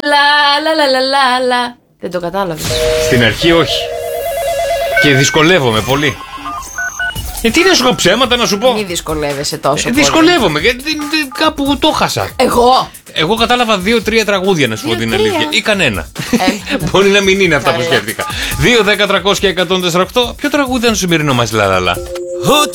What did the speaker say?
Λα. Δεν το κατάλαβες? Στην αρχή όχι. Και δυσκολεύομαι πολύ. Τι να σου πω, ψέματα να σου πω. Μη δυσκολεύεσαι τόσο πολύ. Δυσκολεύομαι γιατί κάπου το χάσα. Εγώ κατάλαβα 2-3 τραγούδια, να σου πω την αλήθεια. Ή κανένα. Μπορεί να μην είναι αυτά που σκέφτηκα. 2-10-300 και 148. Ποιο τραγούδι ήταν στο σημερινό μας λαλαλα?